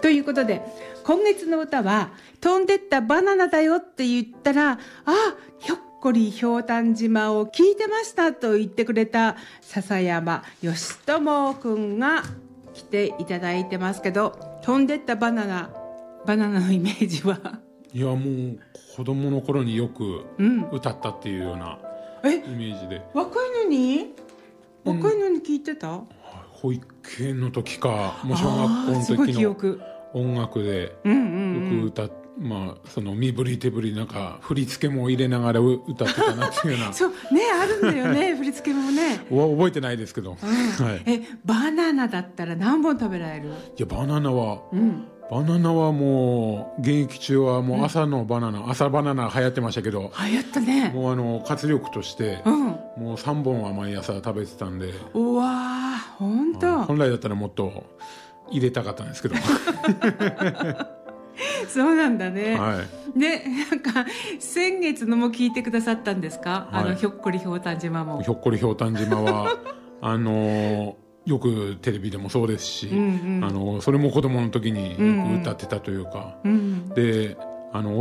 ということで今月の歌は飛んでったバナナだよって言ったら、ひょっこりひょうたん島を聞いてましたと言ってくれた笹山義友くんが来ていただいてますけど、飛んでったバナナのイメージは？ いやもう子供の頃によく歌ったっていうようなイメージで、 若いのに聞いてた？ 保育園の時かもう小学校の時の音楽でよく歌って、その身振り手振りなんか振り付けも入れながら歌ってたなっていうようなそうね、あるんだよね振り付けもね覚えてないですけど、はい、 バナナだったら何本食べられる？ いやバナナはもう現役中はもう朝バナナ流行ってましたけど、 流行ったね。 もう活力として、もう3本は毎朝食べてたんで、 うわー本当、 本来だったらもっと入れたかったんですけどそうなんだね、 はい、 でなんか先月のも聞いてくださったんですか？ はい、 ひょっこりひょうたん島も。 ひょっこりひょうたん島はよくテレビでもそうですし、それも子供の時によく歌ってたというか、で